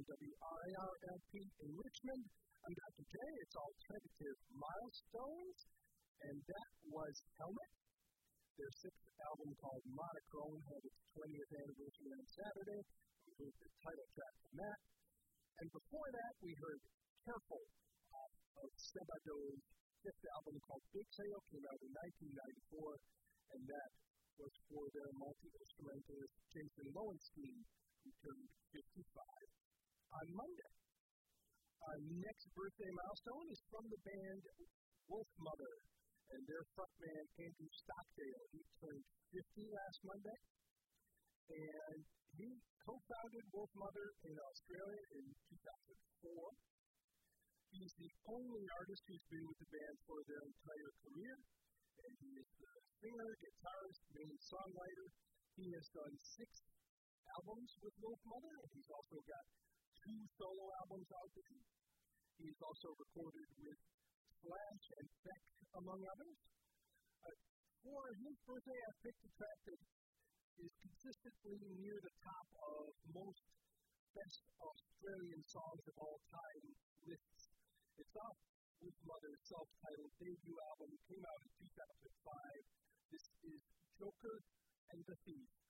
WIRLP in Richmond. I'm Dr. J. It's Alternative Milestones, and that was Helmet. Their sixth album called Monochrome had its 20th anniversary on Saturday. We heard the title track from that. And before that, we heard Careful of Sebadoh's fifth album called Big Sale, came out in 1994, and that was for their multi-instrumentalist Jason Lowenstein, who turned 55 on Monday. Our next birthday milestone is from the band Wolfmother, and their frontman Andrew Stockdale. He turned 50 last Monday, and he co-founded Wolfmother in Australia in 2004. He's the only artist who's been with the band for their entire career, and he is the singer, guitarist, main songwriter. He has done 6 albums with Wolfmother, and he's also got 2 solo albums out there. He's also recorded with Slash and Beck, among others. For his birthday, I picked a track that is consistently near the top of most best Australian songs of all time lists. It's off Wolfmother's self-titled debut album. It came out in 2005. This is Joker and the Thief.